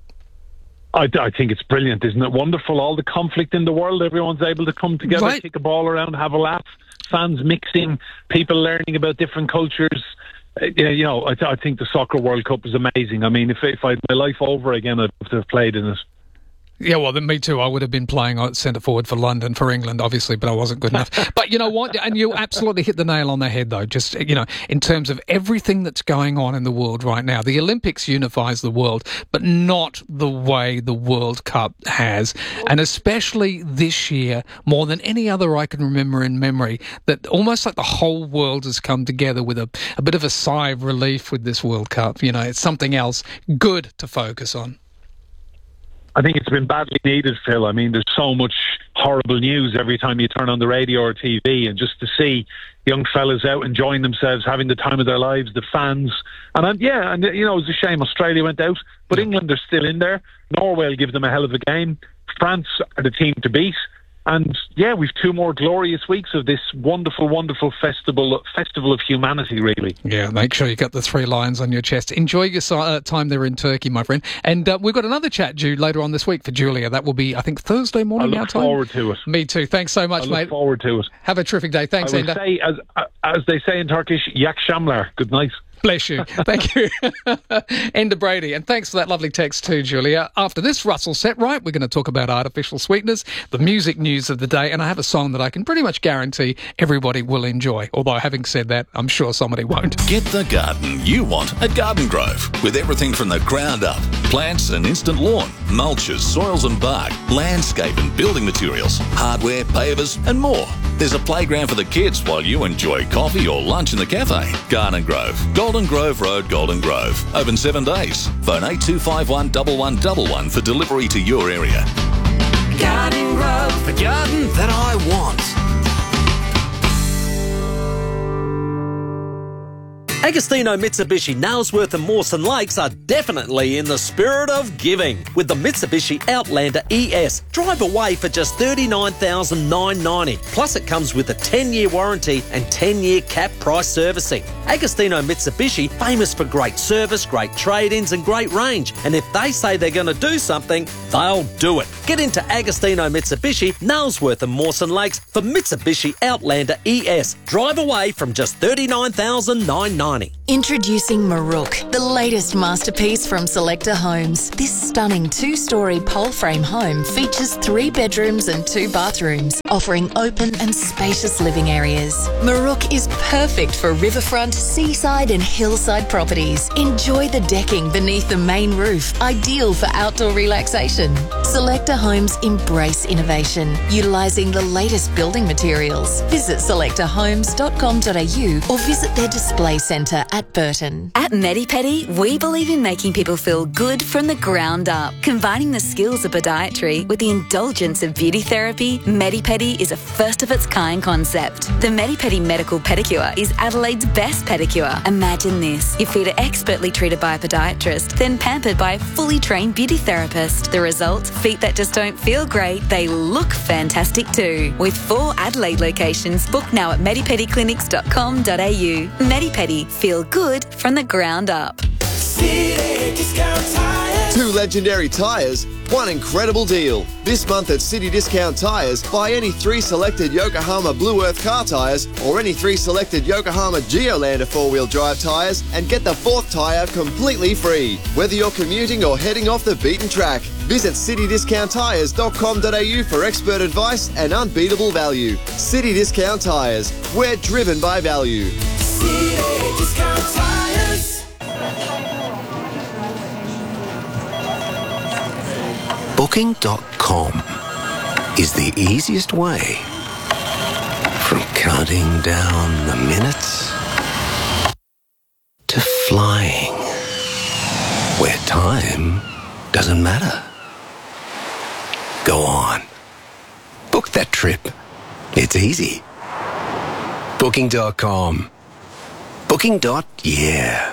I think it's brilliant, isn't it? Wonderful, all the conflict in the world, everyone's able to come together, kick a ball around, have a laugh, fans mixing, people learning about different cultures. I think the Soccer World Cup is amazing. I mean, if I had my life over again, I'd love to have played in it. Yeah, well, then me too. I would have been playing centre forward for London, for England, obviously, but I wasn't good enough. But you know what? And you absolutely hit the nail on the head, though. Just, in terms of everything that's going on in the world right now, the Olympics unifies the world, but not the way the World Cup has. And especially this year, more than any other I can remember in memory, that almost like the whole world has come together with a bit of a sigh of relief with this World Cup. It's something else good to focus on. I think it's been badly needed, Phil. I mean, there's so much horrible news every time you turn on the radio or TV, and just to see young fellas out enjoying themselves, having the time of their lives, the fans. And it was a shame Australia went out, but England are still in there. Norway will give them a hell of a game. France are the team to beat. And we've 2 more glorious weeks of this wonderful, wonderful festival of humanity, really. Yeah, make sure you got the 3 lions on your chest. Enjoy your time there in Turkey, my friend. And we've got another chat due later on this week for Julia. That will be, I think, Thursday morning. I look forward to it. Me too. Thanks so much, mate. I look forward to it. Have a terrific day. Thanks, Enda. Say, as they say in Turkish, yak shamlar. Good night. Bless you. Thank you. Enda Brady. And thanks for that lovely text too, Julia. After this Russell set, we're going to talk about artificial sweeteners, the music news of the day, and I have a song that I can pretty much guarantee everybody will enjoy. Although, having said that, I'm sure somebody won't. Get the garden you want at Garden Grove. With everything from the ground up. Plants and instant lawn, mulches, soils and bark, landscape and building materials, hardware, pavers and more. There's a playground for the kids while you enjoy coffee or lunch in the cafe. Garden Grove, Golden Grove Road, Golden Grove. Open 7 days. Phone 8251 1111 for delivery to your area. Garden Grove, the garden that I want. Agostino Mitsubishi, Nailsworth and Mawson Lakes are definitely in the spirit of giving with the Mitsubishi Outlander ES. Drive away for just $39,990. Plus it comes with a 10-year warranty and 10-year cap price servicing. Agostino Mitsubishi, famous for great service, great trade-ins and great range. And if they say they're going to do something, they'll do it. Get into Agostino Mitsubishi, Nailsworth and Mawson Lakes for Mitsubishi Outlander ES. Drive away from just $39,990. Introducing Marook, the latest masterpiece from Selector Homes. This stunning 2-storey pole frame home features 3 bedrooms and 2 bathrooms, offering open and spacious living areas. Marook is perfect for riverfront, seaside and hillside properties. Enjoy the decking beneath the main roof, ideal for outdoor relaxation. Selector Homes embrace innovation, utilising the latest building materials. Visit selectorhomes.com.au or visit their display centre at Burton. At MediPedi, we believe in making people feel good from the ground up. Combining the skills of podiatry with the indulgence of beauty therapy, MediPedi is a first-of-its-kind concept. The MediPedi Medical Pedicure is Adelaide's best pedicure. Imagine this. Your feet are expertly treated by a podiatrist, then pampered by a fully trained beauty therapist. The result? Feet that just don't feel great, they look fantastic too. With 4 Adelaide locations, book now at medipediclinics.com.au. MediPedi. Feel good from the ground up. City Discount Tires. 2 legendary tyres, 1 incredible deal. This month at City Discount Tyres, buy any 3 selected Yokohama Blue Earth car tyres or any 3 selected Yokohama Geolander 4-wheel drive tyres and get the 4th tyre completely free. Whether you're commuting or heading off the beaten track, visit citydiscounttyres.com.au for expert advice and unbeatable value. City Discount Tyres. We're driven by value. City Discount Tyres. Booking.com is the easiest way from counting down the minutes to flying where time doesn't matter. Go on. Book that trip. It's easy. Booking.com. Booking.yeah.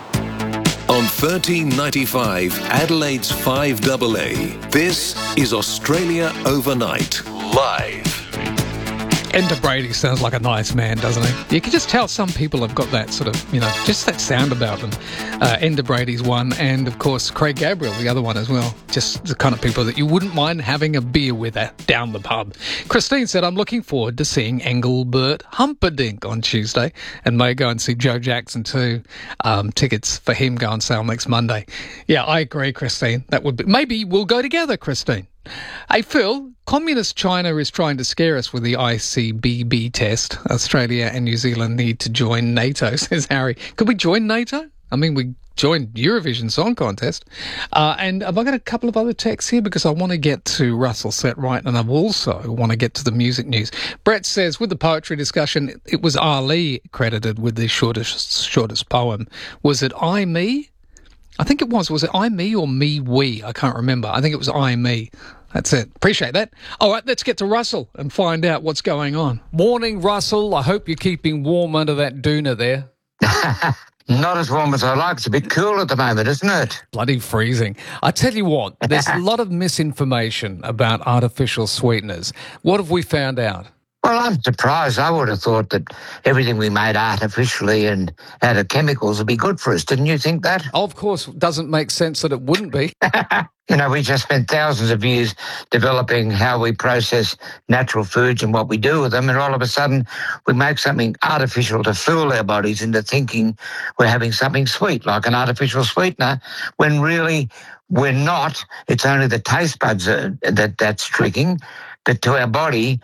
On 1395 Adelaide's 5AA, this is Australia Overnight, live. Enda Brady sounds like a nice man, doesn't he? You can just tell some people have got that sort of, just that sound about them. Enda Brady's one, and of course Craig Gabriel, the other one as well. Just the kind of people that you wouldn't mind having a beer with down the pub. Christine said, I'm looking forward to seeing Engelbert Humperdinck on Tuesday, and may go and see Joe Jackson too. Tickets for him go on sale next Monday. Yeah, I agree, Christine. That would be, maybe we'll go together, Christine. Hey, Phil, Communist China is trying to scare us with the ICBB test. Australia and New Zealand need to join NATO, says Harry. Could we join NATO? I mean, we joined Eurovision Song Contest. And have I got a couple of other texts here? Because I want to get to Russell Set Right, and I also want to get to the music news. Brett says, with the poetry discussion, it was Ali credited with the shortest poem. Was it I, Me? I think it was. Was it I, Me or Me, We? I can't remember. I think it was I, Me. That's it. Appreciate that. All right, let's get to Russell and find out what's going on. Morning, Russell. I hope you're keeping warm under that doona there. Not as warm as I like. It's a bit cool at the moment, isn't it? Bloody freezing. I tell you what, there's a lot of misinformation about artificial sweeteners. What have we found out? Well, I'm surprised. I would have thought that everything we made artificially and out of chemicals would be good for us. Didn't you think that? Of course. It doesn't make sense that it wouldn't be. We just spent thousands of years developing how we process natural foods and what we do with them, and all of a sudden we make something artificial to fool our bodies into thinking we're having something sweet, like an artificial sweetener, when really we're not. It's only the taste buds that's tricking. But to our body,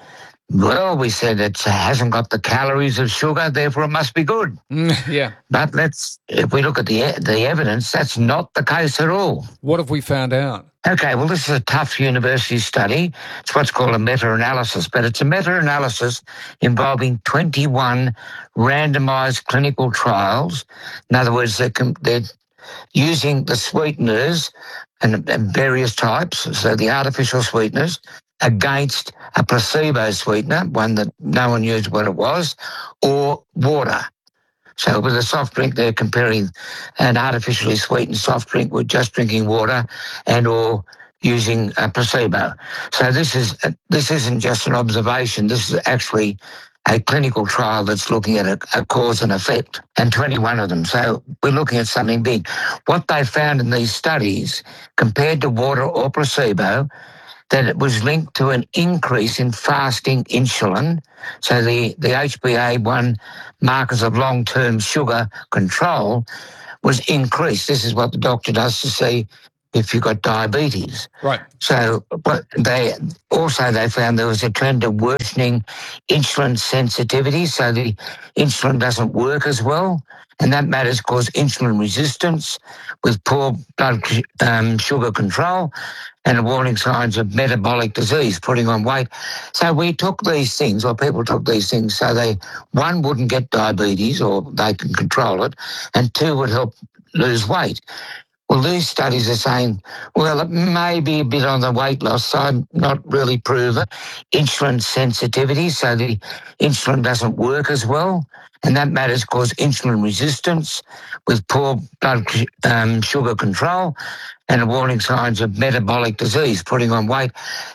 Well, we said it hasn't got the calories of sugar, therefore it must be good. Yeah. But if we look at the evidence, that's not the case at all. What have we found out? Okay, well, this is a tough university study. It's what's called a meta-analysis, but it's a meta-analysis involving 21 randomised clinical trials. In other words, they're using the sweeteners and various types, so the artificial sweeteners, against a placebo sweetener, one that no one knew what it was, or water. So with a soft drink, they're comparing an artificially sweetened soft drink with just drinking water and or using a placebo. So this isn't just an observation. This is actually a clinical trial that's looking at a cause and effect, and 21 of them. So we're looking at something big. What they found in these studies, compared to water or placebo, that it was linked to an increase in fasting insulin. So the HbA1 markers of long-term sugar control was increased. This is what the doctor does to see if you've got diabetes. Right. So they found there was a trend of worsening insulin sensitivity, so the insulin doesn't work as well, and that matters cause insulin resistance with poor blood sugar control and warning signs of metabolic disease, putting on weight. So we took these things, or people took these things, so they, one, wouldn't get diabetes, or they can control it, and two, would help lose weight. Well, these studies are saying, well, it may be a bit on the weight loss side, not really proven. Insulin sensitivity, so the insulin doesn't work as well, and that matters cause insulin resistance with poor blood sugar control and warning signs of metabolic disease, putting on weight.